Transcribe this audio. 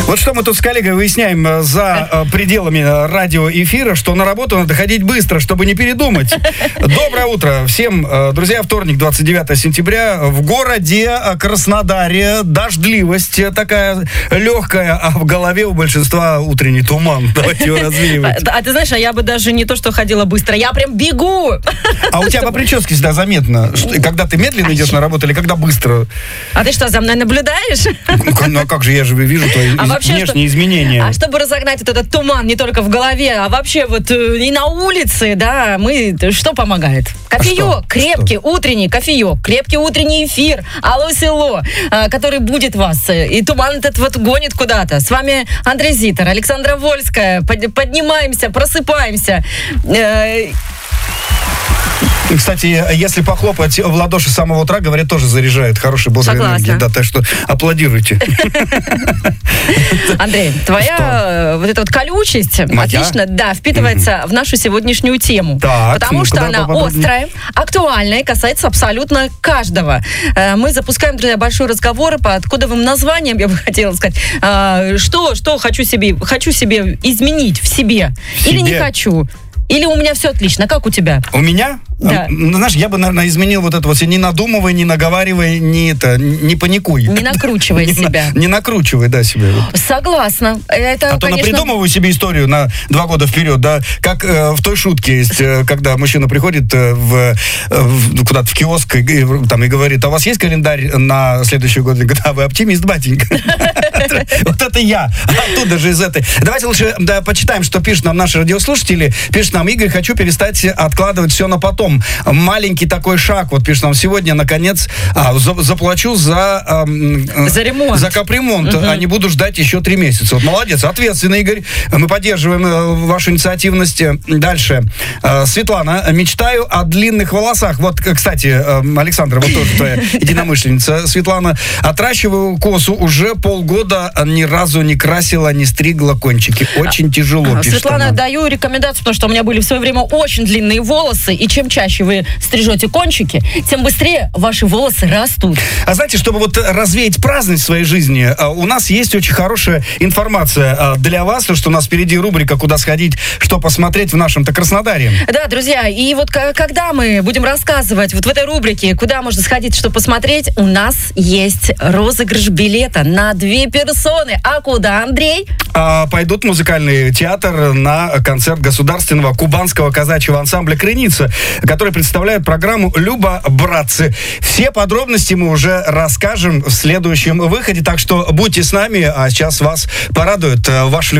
Вот что мы тут с коллегой выясняем за пределами радиоэфира, что на работу надо ходить быстро, чтобы не передумать. Доброе утро всем, друзья. Вторник, 29 сентября. В городе Краснодаре дождливость такая легкая, а в голове у большинства утренний туман. Давайте его развеивать. А ты знаешь, я бы даже не то, что ходила быстро, я прям бегу. А у тебя по прическе всегда заметно, когда ты медленно идешь на работу или когда быстро? А ты что, за мной наблюдаешь? Ну а как же, я же вижу твои внешние изменения. А чтобы разогнать вот этот туман не только в голове, а вообще вот и на улице, да, что помогает? Кофеек, крепкий утренний кофеек, крепкий утренний эфир, алло, село, который будет вас, и туман этот вот гонит куда-то. С вами Андрей Зитер, Александра Вольская. Поднимаемся, просыпаемся. Кстати, если похлопать в ладоши с самого утра, говорят, тоже заряжает хорошей бодрой энергией. Да, так что аплодируйте. Андрей, твоя вот эта вот колючесть отлично, да, впитывается в нашу сегодняшнюю тему. Потому что она острая, актуальная и касается абсолютно каждого. Мы запускаем, друзья, большой разговор под кодовым названием, я бы хотела сказать, что хочу себе изменить в себе или не хочу. Или у меня все отлично? Как у тебя? У меня? Да. Знаешь, я бы, наверное, изменил вот это вот. Не надумывай, не наговаривай, не паникуй. Не накручивай себя. Не накручивай, да, себя. Согласна. Это, а то напридумываю себе историю на 2 года вперед, да. Как в той шутке есть, когда мужчина приходит куда-то в киоск и говорит, а у вас есть календарь на следующий год? Говорит, а вы оптимист, батенька. Вот это я. Оттуда же из этой. Давайте лучше почитаем, что пишут нам наши радиослушатели. Пишет нам Игорь: хочу перестать откладывать все на потом. Маленький такой шаг. Вот пишет нам: сегодня, наконец, заплачу за ремонт. За капремонт, а не буду ждать еще 3 месяца. Вот молодец, ответственный, Игорь. Мы поддерживаем вашу инициативность. Дальше. Светлана: мечтаю о длинных волосах. Вот, кстати, Александра, вот тоже твоя единомышленница. Светлана: отращиваю косу уже полгода, ни разу не красила, не стригла кончики. Очень тяжело, пишет Светлана, она. даю рекомендацию, потому что у меня были в свое время очень длинные волосы, и чем чаще вы стрижете кончики, тем быстрее ваши волосы растут. А знаете, чтобы вот развеять праздность в своей жизни, у нас есть очень хорошая информация для вас, то, что у нас впереди рубрика «Куда сходить, что посмотреть» в нашем-то Краснодаре. Да, друзья, и вот когда мы будем рассказывать вот в этой рубрике, куда можно сходить, что посмотреть, у нас есть розыгрыш билета на 2 персоны. А куда, Андрей? Пойдут в музыкальный театр на концерт государственного кубанского казачьего ансамбля «Крыница», который представляет программу «Люба, братцы». Все подробности мы уже расскажем в следующем выходе, так что будьте с нами, а сейчас вас порадует ваш